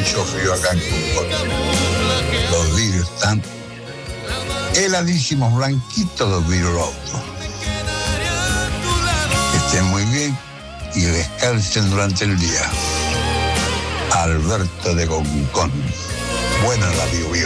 mucho frío acá en Concón. Los vidrios están heladísimos, blanquitos los vidrios del auto. Que estén muy bien y descansen durante el día. Alberto de Concón. Buena la Bio.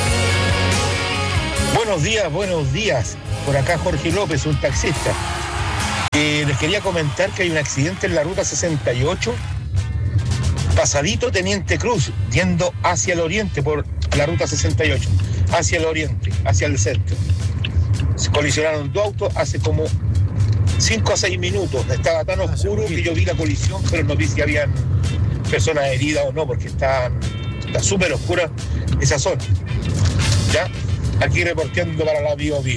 Buenos días. Por acá Jorge López, un taxista. Les quería comentar que hay un accidente en la ruta 68, pasadito Teniente Cruz, yendo hacia el oriente por la ruta 68, hacia el oriente, hacia el centro. Se colisionaron dos autos hace como 5 a 6 minutos. Estaba tan oscuro que yo vi la colisión, pero no vi si habían personas heridas o no, porque está súper oscura esa zona. ¿Ya? Aquí reporteando para la Bio.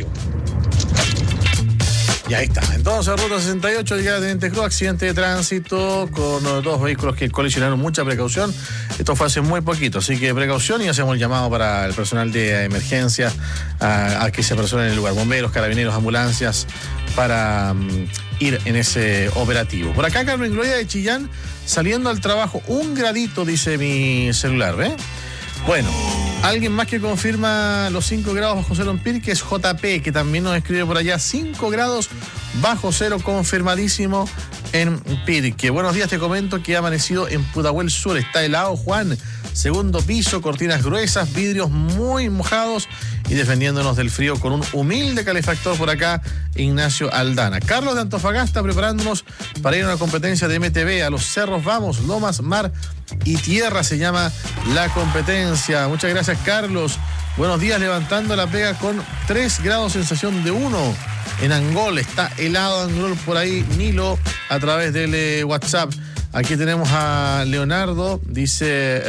Y ahí está. Entonces, ruta 68, llegada Teniente Cruz, accidente de tránsito con dos vehículos que colisionaron. Mucha precaución. Esto fue hace muy poquito, así que precaución, y hacemos el llamado para el personal de emergencia a que se apersonen en el lugar. Bomberos, carabineros, ambulancias, para ir en ese operativo. Por acá, Carmen Gloria de Chillán, saliendo al trabajo. 1 gradito, dice mi celular, ¿ve? Bueno, alguien más que confirma los 5 grados bajo cero en Pirque es JP, que también nos escribe por allá. 5 grados bajo cero confirmadísimo en Pirque. Buenos días, te comento que ha amanecido en Pudahuel Sur. Está helado, Juan. Segundo piso, cortinas gruesas, vidrios muy mojados y defendiéndonos del frío con un humilde calefactor por acá, Ignacio Aldana. Carlos de Antofagasta, preparándonos para ir a una competencia de MTV. A los cerros vamos, lomas, mar y tierra se llama la competencia. Muchas gracias, Carlos. Buenos días, levantando la pega con 3 grados, sensación de 1 en Angol. Está helado Angol por ahí, Nilo, a través del WhatsApp. Aquí tenemos a Leonardo, dice,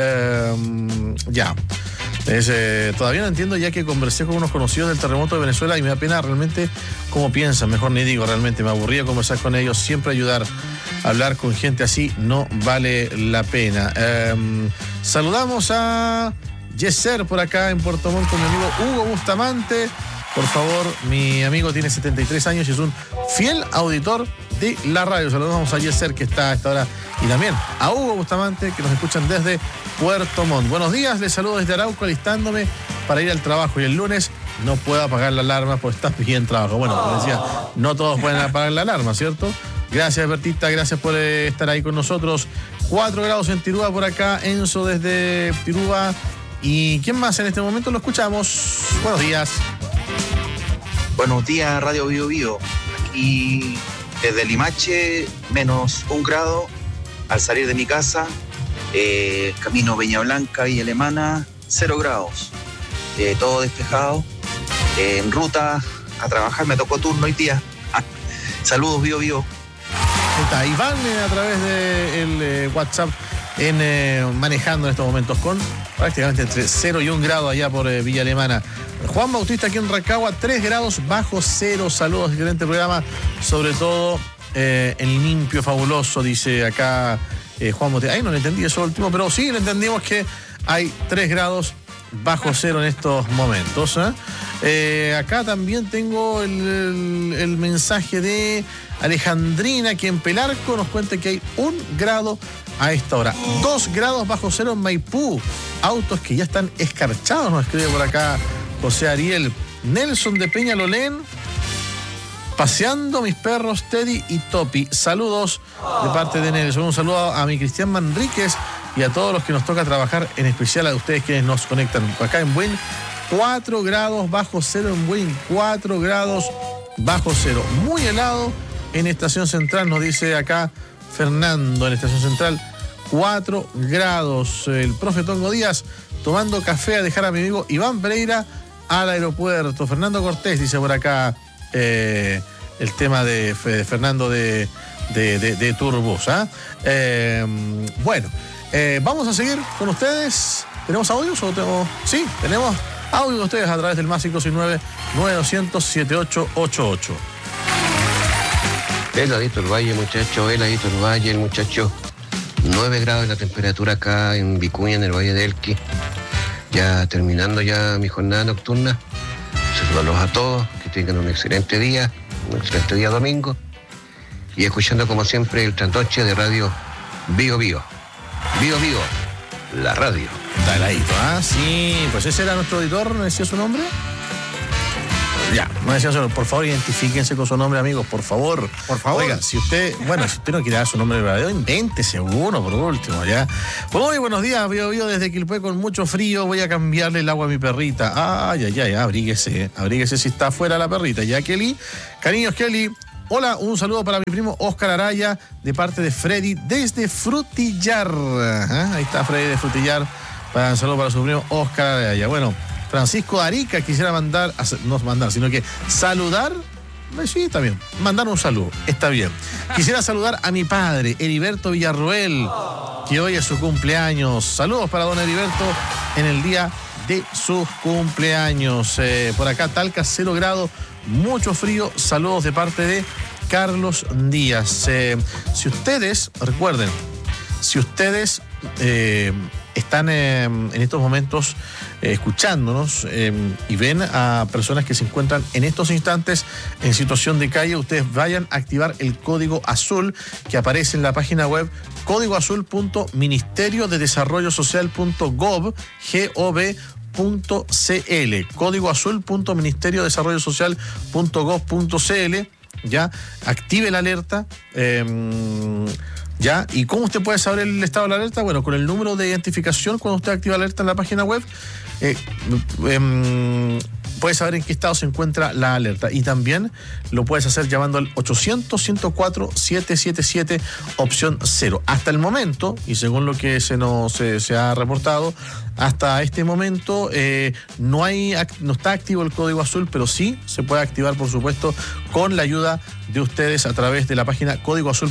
todavía no entiendo, ya que conversé con unos conocidos del terremoto de Venezuela y me da pena realmente cómo piensan. Mejor ni digo, realmente me aburría conversar con ellos, siempre ayudar. Hablar con gente así no vale la pena. Saludamos a Yeser por acá en Puerto Montt con mi amigo Hugo Bustamante. Por favor, mi amigo tiene 73 años y es un fiel auditor de la radio. Saludamos a Yeser, que está a esta hora, y también a Hugo Bustamante, que nos escuchan desde Puerto Montt. Buenos días, les saludo desde Arauco, alistándome para ir al trabajo, y el lunes no puedo apagar la alarma porque está bien trabajo. Bueno, como decía, no todos pueden apagar la alarma, ¿cierto? Gracias, Bertita, gracias por estar ahí con nosotros. 4 grados en Tirúa por acá, Enzo desde Tirúa. ¿Y quién más en este momento? Lo escuchamos. Buenos días. Buenos días, Radio Bio. Aquí desde Limache, menos 1 grado. Al salir de mi casa, camino Peña Blanca y Alemana, 0 grados. Todo despejado. En ruta a trabajar, me tocó turno hoy día. Saludos, Bio. Está Iván a través del WhatsApp manejando en estos momentos con prácticamente entre 0 y 1 grado allá por Villa Alemana. Juan Bautista aquí en Rancagua, 3 grados bajo cero. Saludos, excelente programa, sobre todo en limpio, fabuloso, dice acá Juan Bautista. Ahí no le entendí eso último, pero sí le entendimos que hay 3 grados bajo cero en estos momentos. Acá también tengo el mensaje de Alejandrina, que en Pelarco nos cuenta que hay 1 grado a esta hora. 2 grados bajo cero en Maipú. Autos que ya están escarchados, nos escribe por acá José Ariel. Nelson de Peñalolén, paseando mis perros Teddy y Topi. Saludos de parte de Nelson. Un saludo a mi Cristian Manríquez y a todos los que nos toca trabajar, en especial a ustedes quienes nos conectan acá en Buin. 4 grados bajo cero en Buin, 4 grados bajo cero. Muy helado en Estación Central, nos dice acá Fernando, en Estación Central, 4 grados. El profe Tongo Díaz tomando café a dejar a mi amigo Iván Pereira al aeropuerto. Fernando Cortés dice por acá el tema de Fernando de Turbus. Bueno, vamos a seguir con ustedes. ¿Tenemos audios o tenemos? Sí, tenemos audio de ustedes a través del más 569-9200-7888. Heladito el valle, muchacho, heladito el valle, el muchacho. 9 grados la temperatura acá en Vicuña, en el Valle de Elqui. Ya terminando ya mi jornada nocturna. Saludos a todos, que tengan un excelente día domingo. Y escuchando como siempre el trasnoche de Radio Bio. la radio. Está heladito, ¿ah? Sí, pues ese era nuestro auditor, ¿no decía su nombre? Ya, no decía su nombre. Por favor, identifíquense con su nombre, amigos, por favor. Por favor. Oiga, si usted no quiere dar su nombre verdadero, invéntese uno, por último, ¿ya? Muy buenos días, Bio desde Quilpué con mucho frío. Voy a cambiarle el agua a mi perrita. Ay, abríguese si está afuera la perrita. Ya, Kelly. Cariños, Kelly. Hola, un saludo para mi primo Oscar Araya, de parte de Freddy, desde Frutillar. Ajá, ahí está Freddy de Frutillar. Un saludo para su primo Oscar Araya. Bueno, Francisco Arica quisiera sino que saludar. Sí, está bien. Mandar un saludo, está bien. Quisiera saludar a mi padre, Heriberto Villarroel, que hoy es su cumpleaños. Saludos para don Heriberto en el día de sus cumpleaños. Por acá, Talca, 0 grados, mucho frío. Saludos de parte de Carlos Díaz. Si ustedes, recuerden, están en estos momentos escuchándonos y ven a personas que se encuentran en estos instantes en situación de calle, ustedes vayan a activar el código azul que aparece en la página web códigoazul.ministeriodedesarrollosocial.gov, códigoazul.ministeriodedesarrollosocial.gov.cl. Ya, active la alerta. ¿Ya? ¿Y cómo usted puede saber el estado de la alerta? Bueno, con el número de identificación, cuando usted activa la alerta en la página web, puede saber en qué estado se encuentra la alerta. Y también lo puedes hacer llamando al 800-104-777, opción 0. Hasta el momento, y según lo que se ha reportado, hasta este momento no está activo el código azul, pero sí se puede activar, por supuesto, con la ayuda de ustedes a través de la página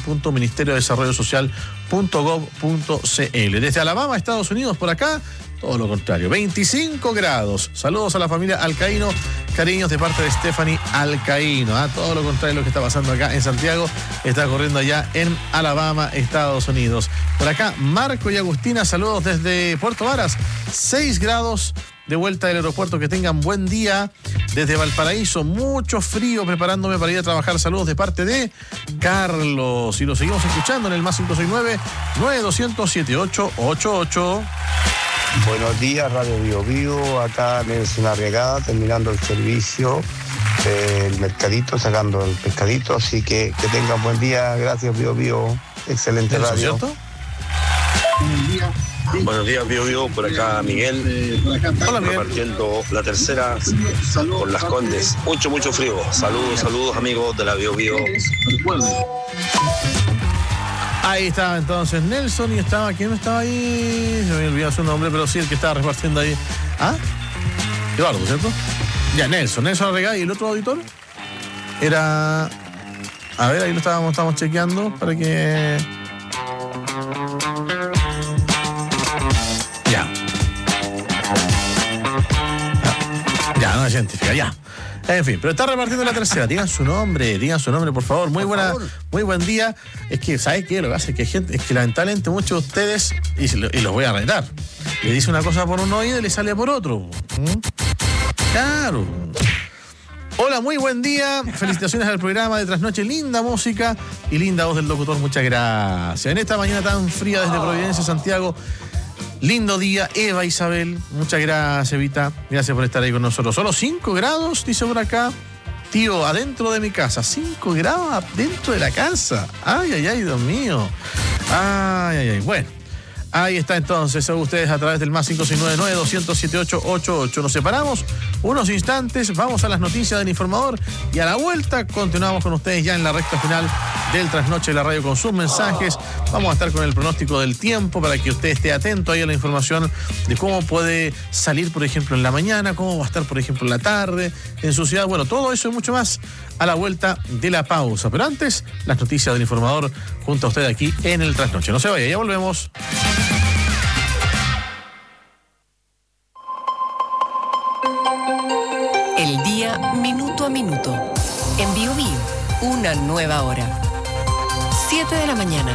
códigoazul.ministeriodedesarrollosocial.gov.cl. Desde Alabama, Estados Unidos, por acá, todo lo contrario, 25 grados. Saludos a la familia Alcaíno, cariños de parte de Stephanie Alcaíno. Todo lo contrario de lo que está pasando acá en Santiago, está ocurriendo allá en Alabama, Estados Unidos. Por acá, Marco y Agustina, saludos desde Puerto Varas, 6 grados. De vuelta del aeropuerto, que tengan buen día. Desde Valparaíso, mucho frío, preparándome para ir a trabajar. Saludos de parte de Carlos. Y lo seguimos escuchando en el más 569-9200-7888. Buenos días, Radio Bio Bio. Acá Nelson Arriagada, terminando el servicio del mercadito, sacando el pescadito. Así que tengan buen día. Gracias, Bio Bio. Excelente radio. ¿Cierto? Buenos días, Bio Bio, por acá Miguel. Hola, Miguel. Repartiendo la tercera por Las Condes. Mucho frío. Saludos amigos de la Bio Bio. Ahí estaba entonces Nelson y estaba, ¿quién estaba ahí? Se me había olvidado su nombre, pero sí, el que estaba repartiendo ahí. Eduardo, ¿cierto? Ya, Nelson Arregada. ¿Y el otro auditor? Era... A ver, ahí lo estábamos chequeando para que... Ya, no se identifica, ya. En fin, pero está repartiendo la tercera. Digan su nombre, por favor. Muy buen día. Es que, ¿sabes qué? Lo que hace es que hay gente, es que lamentablemente muchos de ustedes, y los voy a retar, le dice una cosa por un oído y le sale por otro. Claro. Hola, muy buen día. Felicitaciones al programa de Trasnoche. Linda música y linda voz del locutor. Muchas gracias. En esta mañana tan fría desde Providencia, Santiago. Lindo día, Eva Isabel. Muchas gracias, Evita. Gracias por estar ahí con nosotros. Solo 5 grados, dice por acá. Tío, adentro de mi casa. 5 grados adentro de la casa. Ay, Dios mío. Ay. Bueno, ahí está entonces. Son ustedes a través del más 569-200-7888. Nos separamos unos instantes. Vamos a las noticias del informador. Y a la vuelta continuamos con ustedes ya en la recta final del Trasnoche de la Radio con sus mensajes. Vamos a estar con el pronóstico del tiempo para que usted esté atento ahí a la información de cómo puede salir, por ejemplo, en la mañana, cómo va a estar, por ejemplo, en la tarde, en su ciudad. Bueno, todo eso y mucho más a la vuelta de la pausa. Pero antes, las noticias del informador junto a usted aquí en el Trasnoche. No se vaya, ya volvemos. El día minuto a minuto. En Bio Bio, una nueva hora. 7 de la mañana.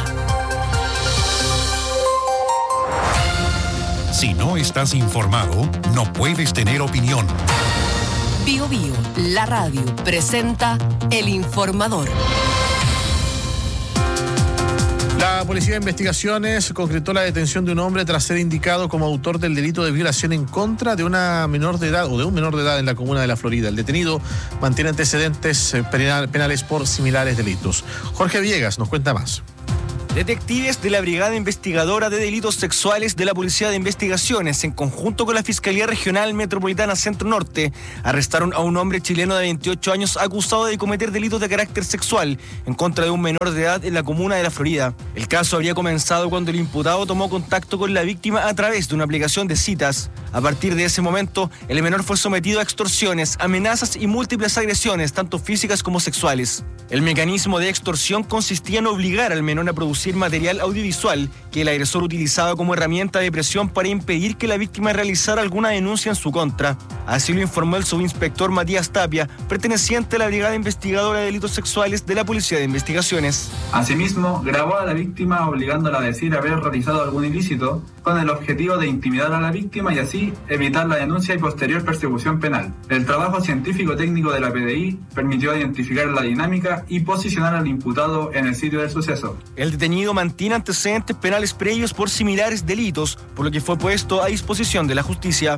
Si no estás informado, no puedes tener opinión. Bio Bio, la radio, presenta El Informador. La Policía de Investigaciones concretó la detención de un hombre tras ser indicado como autor del delito de violación en contra de una menor de edad o de un menor de edad en la comuna de La Florida. El detenido mantiene antecedentes penales por similares delitos. Jorge Villegas nos cuenta más. Detectives de la Brigada Investigadora de Delitos Sexuales de la Policía de Investigaciones, en conjunto con la Fiscalía Regional Metropolitana Centro Norte, arrestaron a un hombre chileno de 28 años acusado de cometer delitos de carácter sexual en contra de un menor de edad en la comuna de La Florida. El caso habría comenzado cuando el imputado tomó contacto con la víctima a través de una aplicación de citas. A partir de ese momento, el menor fue sometido a extorsiones, amenazas y múltiples agresiones, tanto físicas como sexuales. El mecanismo de extorsión consistía en obligar al menor a producir material audiovisual que el agresor utilizaba como herramienta de presión para impedir que la víctima realizara alguna denuncia en su contra. Así lo informó el subinspector Matías Tapia, perteneciente a la Brigada Investigadora de Delitos Sexuales de la Policía de Investigaciones. Asimismo, grabó a la víctima obligándola a decir haber realizado algún ilícito con el objetivo de intimidar a la víctima y así evitar la denuncia y posterior persecución penal. El trabajo científico-técnico de la PDI permitió identificar la dinámica y posicionar al imputado en el sitio del suceso. El detenido mantiene antecedentes penales previos por similares delitos, por lo que fue puesto a disposición de la justicia.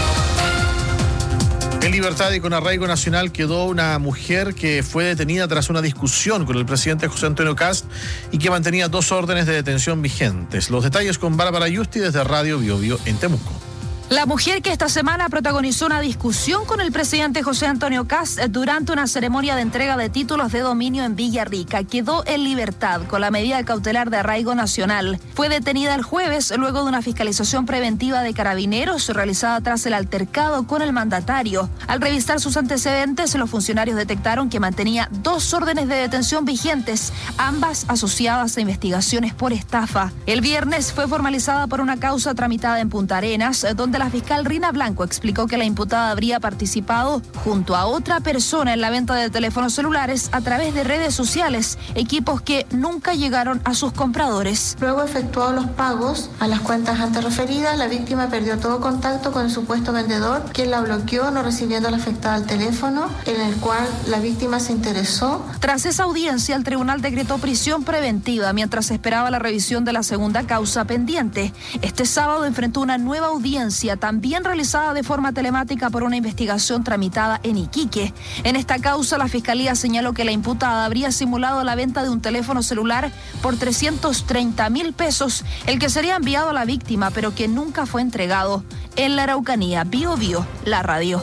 En libertad y con arraigo nacional quedó una mujer que fue detenida tras una discusión con el presidente José Antonio Kast y que mantenía 2 órdenes de detención vigentes. Los detalles con Bárbara Yusti desde Radio Bio Bio en Temuco. La mujer que esta semana protagonizó una discusión con el presidente José Antonio Kast durante una ceremonia de entrega de títulos de dominio en Villarrica quedó en libertad con la medida cautelar de arraigo nacional. Fue detenida el jueves luego de una fiscalización preventiva de carabineros realizada tras el altercado con el mandatario. Al revisar sus antecedentes, los funcionarios detectaron que mantenía 2 órdenes de detención vigentes, ambas asociadas a investigaciones por estafa. El viernes fue formalizada por una causa tramitada en Punta Arenas, donde la fiscal Rina Blanco explicó que la imputada habría participado junto a otra persona en la venta de teléfonos celulares a través de redes sociales, equipos que nunca llegaron a sus compradores. Luego efectuó los pagos a las cuentas antes referidas, la víctima perdió todo contacto con el supuesto vendedor, quien la bloqueó, no recibiendo a la afectada al teléfono, en el cual la víctima se interesó. Tras esa audiencia, el tribunal decretó prisión preventiva mientras esperaba la revisión de la segunda causa pendiente. Este sábado enfrentó una nueva audiencia también realizada de forma telemática por una investigación tramitada en Iquique. En esta causa, la Fiscalía señaló que la imputada habría simulado la venta de un teléfono celular por 330.000 pesos, el que sería enviado a la víctima, pero que nunca fue entregado. En la Araucanía, Bio Bio, la radio.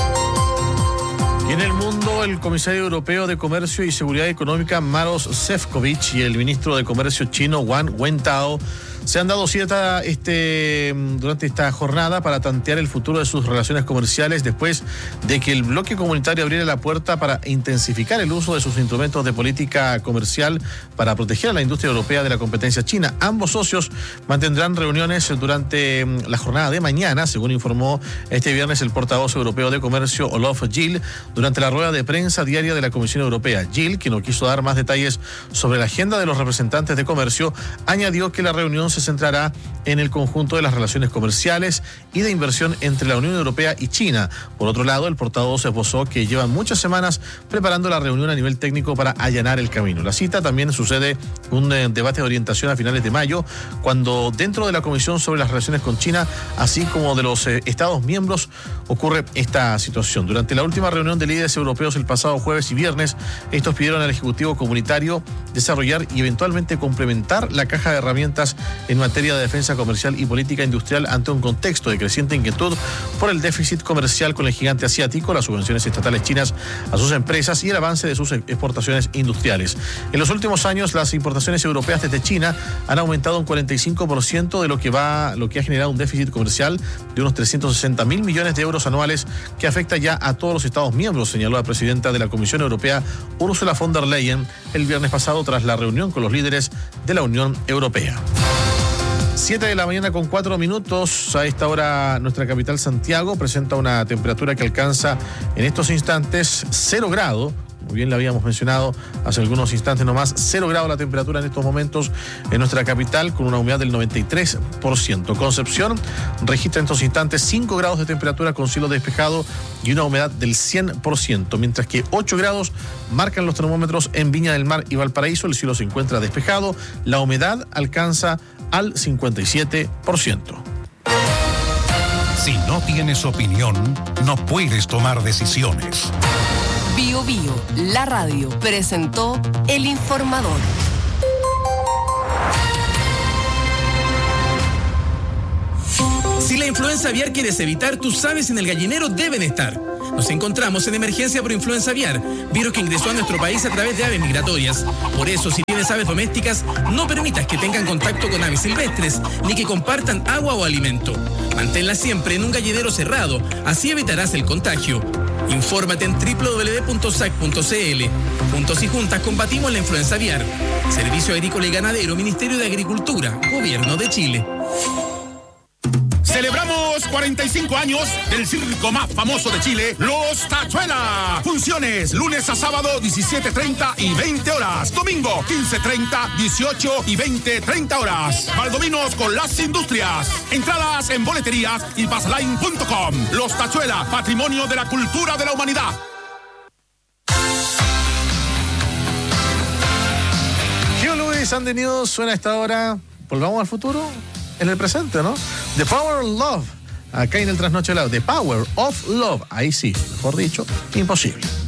Y en el mundo, el comisario europeo de Comercio y Seguridad Económica, Maros Šefčovič, y el ministro de Comercio chino, Wang Wentao, se han dado cita durante esta jornada para tantear el futuro de sus relaciones comerciales después de que el bloque comunitario abriera la puerta para intensificar el uso de sus instrumentos de política comercial para proteger a la industria europea de la competencia china. Ambos socios mantendrán reuniones durante la jornada de mañana, según informó este viernes el portavoz europeo de Comercio, Olof Gil, durante la rueda de prensa diaria de la Comisión Europea. Gil, que no quiso dar más detalles sobre la agenda de los representantes de comercio, añadió que la reunión se centrará en el conjunto de las relaciones comerciales y de inversión entre la Unión Europea y China. Por otro lado, el portavoz esbozó que llevan muchas semanas preparando la reunión a nivel técnico para allanar el camino. La cita también sucede un debate de orientación a finales de mayo, cuando dentro de la Comisión sobre las relaciones con China, así como de los Estados miembros, ocurre esta situación. Durante la última reunión de líderes europeos el pasado jueves y viernes, estos pidieron al Ejecutivo Comunitario desarrollar y eventualmente complementar la caja de herramientas en materia de defensa comercial y política industrial ante un contexto de creciente inquietud por el déficit comercial con el gigante asiático, las subvenciones estatales chinas a sus empresas y el avance de sus exportaciones industriales. En los últimos años, las importaciones europeas desde China han aumentado un 45% de lo que ha generado un déficit comercial de unos 360.000 millones de euros anuales que afecta ya a todos los Estados miembros, señaló la presidenta de la Comisión Europea, Ursula von der Leyen, el viernes pasado tras la reunión con los líderes de la Unión Europea. 7 de la mañana con 4 minutos. A esta hora nuestra capital Santiago presenta una temperatura que alcanza en estos instantes 0 grados. Muy bien, le habíamos mencionado hace algunos instantes nomás, 0 grados la temperatura en estos momentos en nuestra capital, con una humedad del 93%. Concepción registra en estos instantes 5 grados de temperatura con cielo despejado y una humedad del 100%, mientras que 8 grados marcan los termómetros en Viña del Mar y Valparaíso. El cielo se encuentra despejado, la humedad alcanza al 57%. Si no tienes opinión, no puedes tomar decisiones. Bio Bio, la radio, presentó El Informador. Si la influenza aviar quieres evitar, tus aves en el gallinero deben estar. Nos encontramos en emergencia por influenza aviar, virus que ingresó a nuestro país a través de aves migratorias. Por eso, si tienes aves domésticas, no permitas que tengan contacto con aves silvestres, ni que compartan agua o alimento. Manténlas siempre en un gallinero cerrado, así evitarás el contagio. Infórmate en www.sac.cl. Juntos y juntas combatimos la influenza aviar. Servicio Agrícola y Ganadero, Ministerio de Agricultura, Gobierno de Chile. Celebramos 45 años del circo más famoso de Chile, Los Tachuela. Funciones lunes a sábado 17:30 y 20 horas. Domingo 15:30, 18 y 20:30 horas. Valdominos con las industrias. Entradas en boleterías y passline.com. Los Tachuela, patrimonio de la cultura de la humanidad. Hugh Lewis and the News suena a esta hora. Volvamos al futuro. En el presente, ¿no? The Power of Love, acá en el Trasnoche Lado. The Power of Love, ahí sí, mejor dicho, imposible.